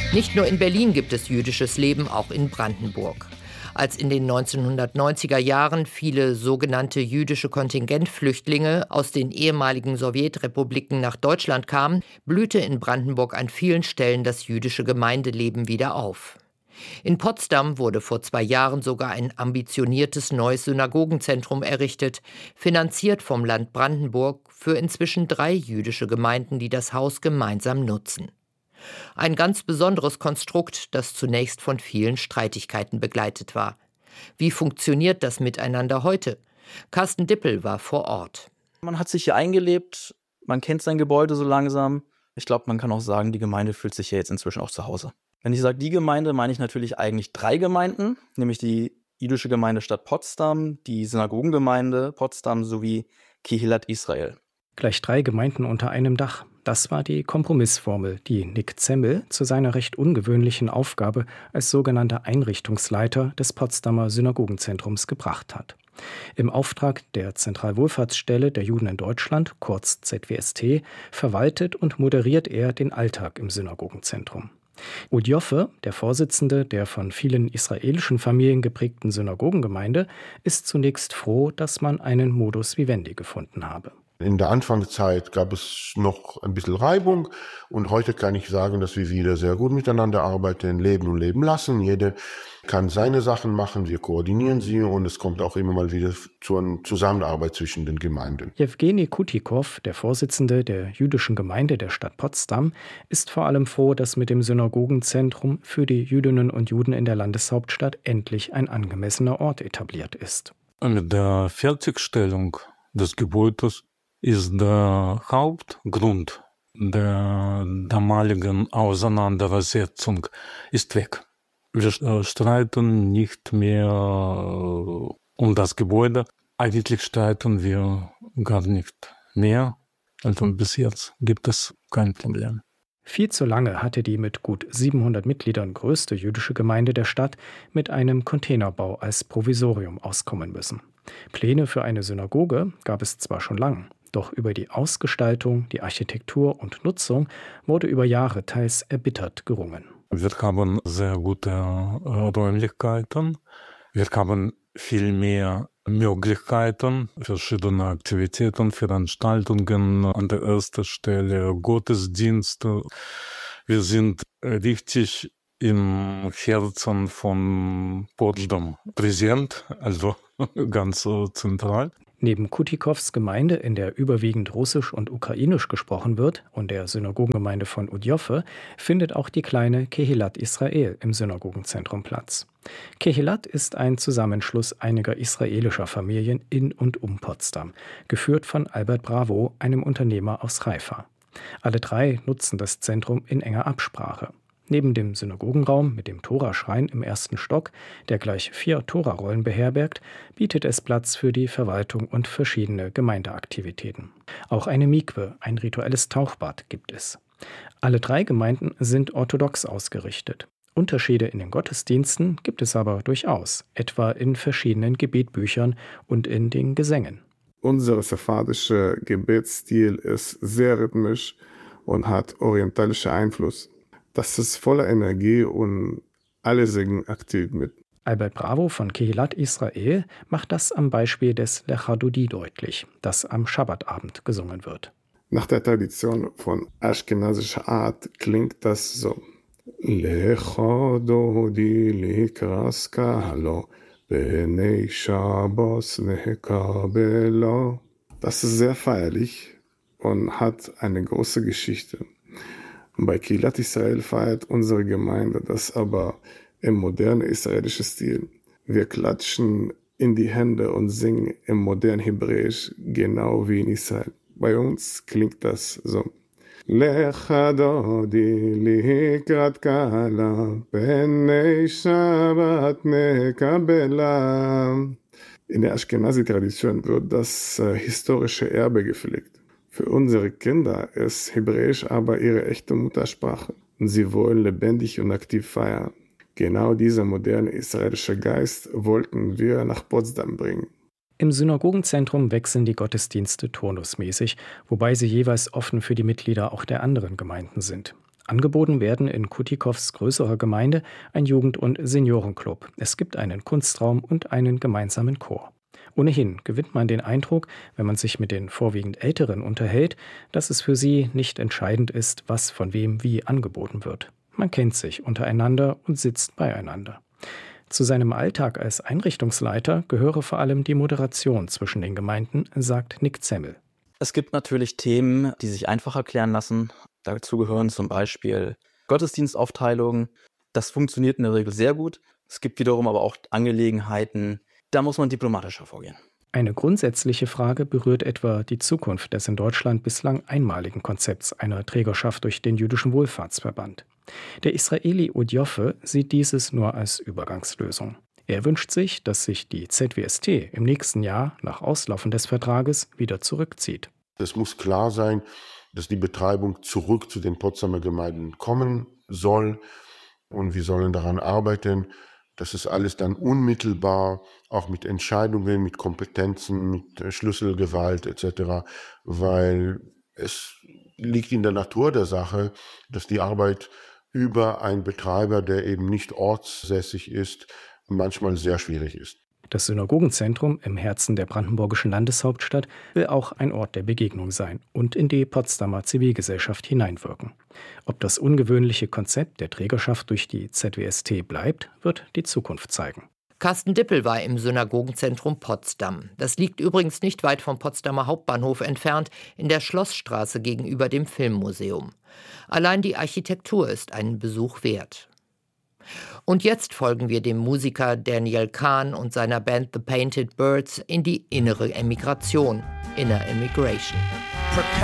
Nicht nur in Berlin gibt es jüdisches Leben, auch in Brandenburg. Als in den 1990er Jahren viele sogenannte jüdische Kontingentflüchtlinge aus den ehemaligen Sowjetrepubliken nach Deutschland kamen, blühte in Brandenburg an vielen Stellen das jüdische Gemeindeleben wieder auf. In Potsdam wurde vor 2 Jahren sogar ein ambitioniertes neues Synagogenzentrum errichtet, finanziert vom Land Brandenburg für inzwischen 3 jüdische Gemeinden, die das Haus gemeinsam nutzen. Ein ganz besonderes Konstrukt, das zunächst von vielen Streitigkeiten begleitet war. Wie funktioniert das Miteinander heute? Carsten Dippel war vor Ort. Man hat sich hier eingelebt, man kennt sein Gebäude so langsam. Ich glaube, man kann auch sagen, die Gemeinde fühlt sich ja jetzt inzwischen auch zu Hause. Wenn ich sage die Gemeinde, meine ich natürlich eigentlich 3 Gemeinden, nämlich die jüdische Gemeindestadt Potsdam, die Synagogengemeinde Potsdam sowie Kehilat Israel. Gleich 3 Gemeinden unter einem Dach. Das war die Kompromissformel, die Nick Zemmel zu seiner recht ungewöhnlichen Aufgabe als sogenannter Einrichtungsleiter des Potsdamer Synagogenzentrums gebracht hat. Im Auftrag der Zentralwohlfahrtsstelle der Juden in Deutschland, kurz ZWST, verwaltet und moderiert er den Alltag im Synagogenzentrum. Udi Joffe, der Vorsitzende der von vielen israelischen Familien geprägten Synagogengemeinde, ist zunächst froh, dass man einen Modus vivendi gefunden habe. In der Anfangszeit gab es noch ein bisschen Reibung und heute kann ich sagen, dass wir wieder sehr gut miteinander arbeiten, leben und leben lassen. Jeder kann seine Sachen machen, wir koordinieren sie und es kommt auch immer mal wieder zu einer Zusammenarbeit zwischen den Gemeinden. Jewgeni Kutikow, der Vorsitzende der jüdischen Gemeinde der Stadt Potsdam, ist vor allem froh, dass mit dem Synagogenzentrum für die Jüdinnen und Juden in der Landeshauptstadt endlich ein angemessener Ort etabliert ist. Mit der Fertigstellung des Gebäudes ist der Hauptgrund der damaligen Auseinandersetzung ist weg. Wir streiten nicht mehr um das Gebäude. Eigentlich streiten wir gar nicht mehr. Also bis jetzt gibt es kein Problem. Viel zu lange hatte die mit gut 700 Mitgliedern größte jüdische Gemeinde der Stadt mit einem Containerbau als Provisorium auskommen müssen. Pläne für eine Synagoge gab es zwar schon lang, doch über die Ausgestaltung, die Architektur und Nutzung wurde über Jahre teils erbittert gerungen. Wir haben sehr gute Räumlichkeiten. Wir haben viel mehr Möglichkeiten, verschiedene Aktivitäten, Veranstaltungen, an der ersten Stelle Gottesdienste. Wir sind richtig im Herzen von Potsdam präsent, also ganz zentral. Neben Kutikows Gemeinde, in der überwiegend Russisch und Ukrainisch gesprochen wird, und der Synagogengemeinde von Udi Joffe, findet auch die kleine Kehilat Israel im Synagogenzentrum Platz. Kehilat ist ein Zusammenschluss einiger israelischer Familien in und um Potsdam, geführt von Albert Bravo, einem Unternehmer aus Haifa. Alle 3 nutzen das Zentrum in enger Absprache. Neben dem Synagogenraum mit dem Toraschrein im 1. Stock, der gleich 4 Torarollen beherbergt, bietet es Platz für die Verwaltung und verschiedene Gemeindeaktivitäten. Auch eine Mikwe, ein rituelles Tauchbad, gibt es. Alle 3 Gemeinden sind orthodox ausgerichtet. Unterschiede in den Gottesdiensten gibt es aber durchaus, etwa in verschiedenen Gebetbüchern und in den Gesängen. Unser sephardischer Gebetsstil ist sehr rhythmisch und hat orientalischen Einfluss. Das ist voller Energie und alle singen aktiv mit. Albert Bravo von Kehilat Israel macht das am Beispiel des Lecha Dodi deutlich, das am Schabbatabend gesungen wird. Nach der Tradition von aschkenasischer Art klingt das so. Lecha Dodi likras kahalo, benei Shabbos nehekabelo. Das ist sehr feierlich und hat eine große Geschichte. Bei Kehilat Israel feiert unsere Gemeinde das aber im modernen israelischen Stil. Wir klatschen in die Hände und singen im modernen Hebräisch, genau wie in Israel. Bei uns klingt das so. Lecha dodi likrat kahalo, benei Shabbat nekabela. In der Ashkenazi-Tradition wird das historische Erbe gepflegt. Für unsere Kinder ist Hebräisch aber ihre echte Muttersprache und sie wollen lebendig und aktiv feiern. Genau dieser moderne israelische Geist wollten wir nach Potsdam bringen. Im Synagogenzentrum wechseln die Gottesdienste turnusmäßig, wobei sie jeweils offen für die Mitglieder auch der anderen Gemeinden sind. Angeboten werden in Kutikows größerer Gemeinde ein Jugend- und Seniorenclub. Es gibt einen Kunstraum und einen gemeinsamen Chor. Ohnehin gewinnt man den Eindruck, wenn man sich mit den vorwiegend Älteren unterhält, dass es für sie nicht entscheidend ist, was von wem wie angeboten wird. Man kennt sich untereinander und sitzt beieinander. Zu seinem Alltag als Einrichtungsleiter gehöre vor allem die Moderation zwischen den Gemeinden, sagt Nick Zemmel. Es gibt natürlich Themen, die sich einfach erklären lassen. Dazu gehören zum Beispiel Gottesdienstaufteilungen. Das funktioniert in der Regel sehr gut. Es gibt wiederum aber auch Angelegenheiten, da muss man diplomatischer vorgehen. Eine grundsätzliche Frage berührt etwa die Zukunft des in Deutschland bislang einmaligen Konzepts einer Trägerschaft durch den Jüdischen Wohlfahrtsverband. Der Israeli Udjoffe sieht dieses nur als Übergangslösung. Er wünscht sich, dass sich die ZWST im nächsten Jahr nach Auslaufen des Vertrages wieder zurückzieht. Es muss klar sein, dass die Betreibung zurück zu den Potsdamer Gemeinden kommen soll und wir sollen daran arbeiten, dass es alles dann unmittelbar, auch mit Entscheidungen, mit Kompetenzen, mit Schlüsselgewalt etc., weil es liegt in der Natur der Sache, dass die Arbeit über einen Betreiber, der eben nicht ortssässig ist, manchmal sehr schwierig ist. Das Synagogenzentrum im Herzen der brandenburgischen Landeshauptstadt will auch ein Ort der Begegnung sein und in die Potsdamer Zivilgesellschaft hineinwirken. Ob das ungewöhnliche Konzept der Trägerschaft durch die ZWST bleibt, wird die Zukunft zeigen. Carsten Dippel war im Synagogenzentrum Potsdam. Das liegt übrigens nicht weit vom Potsdamer Hauptbahnhof entfernt, in der Schlossstraße gegenüber dem Filmmuseum. Allein die Architektur ist einen Besuch wert. Und jetzt folgen wir dem Musiker Daniel Kahn und seiner Band The Painted Birds in die innere Emigration, Inner Emigration.